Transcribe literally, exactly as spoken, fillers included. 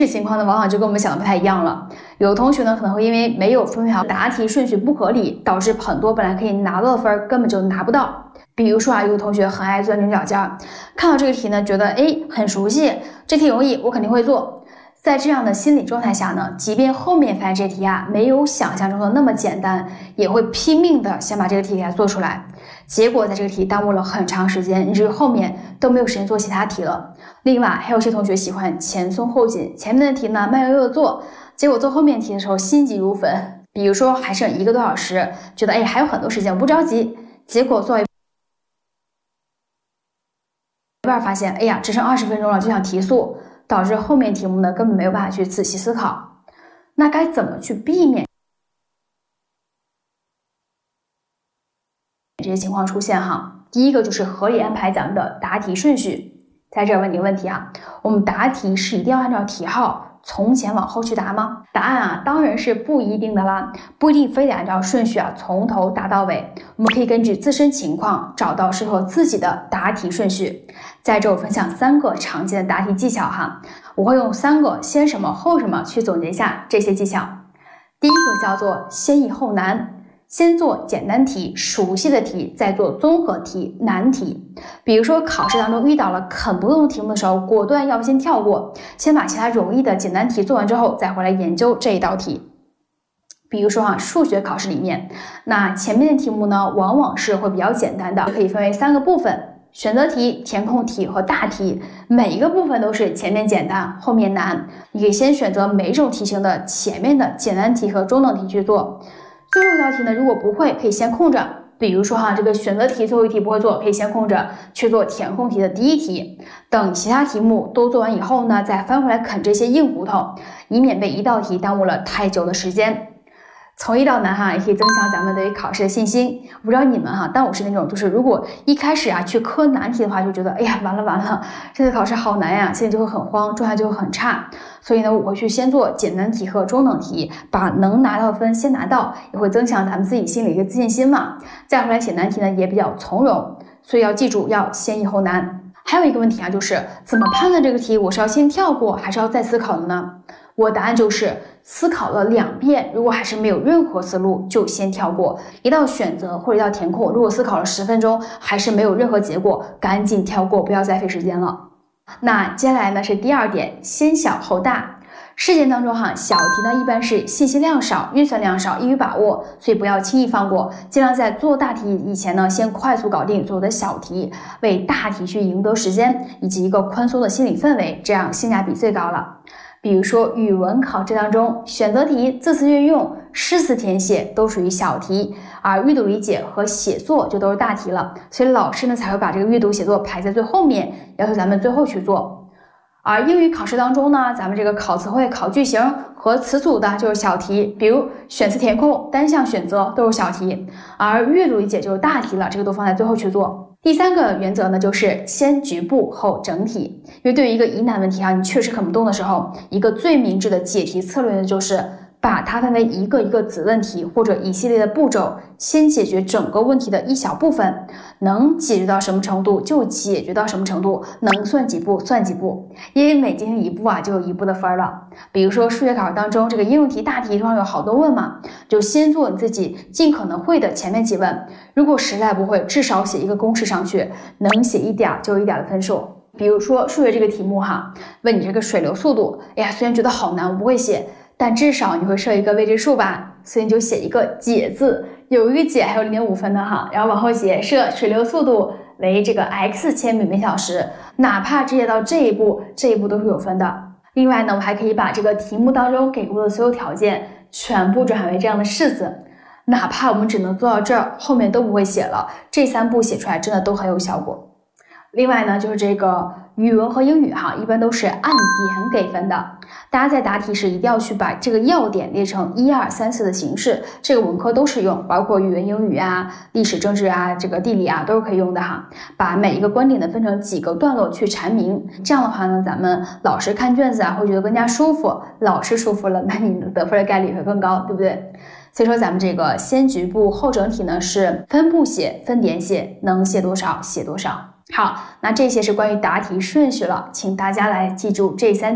这情况呢，往往就跟我们想的不太一样了。有同学呢，可能会因为没有分配好答题顺序不合理，导致很多本来可以拿到的分根本就拿不到。比如说啊，有个同学很爱钻牛角尖，看到这个题呢，觉得哎很熟悉，这题容易，我肯定会做。在这样的心理状态下呢，即便后面发现这题啊没有想象中的那么简单，也会拼命的想把这个题给它做出来。结果在这个题耽误了很长时间，以至于后面都没有时间做其他题了。另外，还有些同学喜欢前松后紧，前面的题呢慢悠悠的做，结果做后面题的时候心急如焚。比如说还剩一个多小时，觉得哎还有很多时间，我不着急。结果做一半发现，哎呀，只剩二十分钟了，就想提速，导致后面题目呢根本没有办法去仔细思考。那该怎么去避免这些情况出现哈？第一个就是合理安排咱们的答题顺序。在这儿问你个问题啊，我们答题是一定要按照题号从前往后去答吗？答案啊当然是不一定的啦，不一定非得按照顺序啊从头答到尾。我们可以根据自身情况找到适合自己的答题顺序。在这我分享三个常见的答题技巧哈，我会用三个先什么后什么去总结一下这些技巧。第一个叫做先易后难。先做简单题、熟悉的题，再做综合题、难题。比如说考试当中遇到了啃不动的题目的时候，果断要先跳过，先把其他容易的简单题做完之后，再回来研究这一道题。比如说哈、啊，数学考试里面，那前面的题目呢，往往是会比较简单的，可以分为三个部分：选择题、填空题和大题。每一个部分都是前面简单，后面难。你可以先选择每一种题型的前面的简单题和中等题去做。最后一道题呢，如果不会，可以先空着。比如说哈，这个选择题最后一题不会做，可以先空着去做填空题的第一题。等其他题目都做完以后呢，再翻回来啃这些硬骨头，以免被一道题耽误了太久的时间。从易到难哈，也可以增强咱们对于考试的信心。我不知道你们哈，但我是那种，就是如果一开始啊去磕难题的话，就觉得哎呀完了完了，这次考试好难呀，心里就会很慌，状态就会很差。所以呢，我会去先做简单题和中等题，把能拿到的分先拿到，也会增强咱们自己心里一个自信心嘛。再回来写难题呢，也比较从容。所以要记住，要先易后难。还有一个问题啊，就是怎么判断这个题我是要先跳过，还是要再思考的呢？我答案就是思考了两遍，如果还是没有任何思路，就先跳过。一道选择或者一道填空，如果思考了十分钟还是没有任何结果，赶紧跳过，不要再费时间了。那接下来呢是第二点，先小后大。试验当中哈，小题呢一般是信息量少、运算量少，易于把握，所以不要轻易放过。尽量在做大题以前呢，先快速搞定所有的小题，为大题去赢得时间以及一个宽松的心理氛围，这样性价比最高了。比如说语文考试当中，选择题、字词运用、诗词填写都属于小题，而阅读理解和写作就都是大题了，所以老师呢才会把这个阅读写作排在最后面，要求咱们最后去做。而英语考试当中呢，咱们这个考词汇、考句型和词组的就是小题，比如选词填空、单项选择都是小题，而阅读理解就是大题了，这个都放在最后去做。第三个原则呢，就是先局部后整体。因为对于一个疑难问题啊，你确实啃不动的时候，一个最明智的解题策略呢，就是把它分为一个一个子问题或者一系列的步骤，先解决整个问题的一小部分，能解决到什么程度就解决到什么程度，能算几步算几步，因为每进行一步啊，就有一步的分了。比如说数学考试当中，这个应用题大题通常有好多问嘛，就先做你自己尽可能会的前面几问，如果实在不会，至少写一个公式上去，能写一点就一点的分数。比如说数学这个题目哈，问你这个水流速度，哎呀，虽然觉得好难，我不会写，但至少你会设一个未知数吧，所以你就写一个解字，有一个解还有 零点五 分的哈，然后往后写设水流速度为这个 x 千米每小时，哪怕只写到这一步，这一步都是有分的。另外呢，我还可以把这个题目当中给过的所有条件全部转为这样的式子，哪怕我们只能做到这儿，后面都不会写了，这三步写出来真的都很有效果。另外呢，就是这个语文和英语哈，一般都是按点给分的。大家在答题时一定要去把这个要点列成一二三四的形式，这个文科都适用，包括语文、英语啊、历史、政治啊、这个地理啊，都是可以用的哈。把每一个观点呢分成几个段落去阐明，这样的话呢，咱们老师看卷子啊会觉得更加舒服，老师舒服了，那你得分的概率会更高，对不对？所以说咱们这个先局部后整体呢是分步写、分点写，能写多少写多少。好，那这些是关于答题顺序了，请大家来记住这三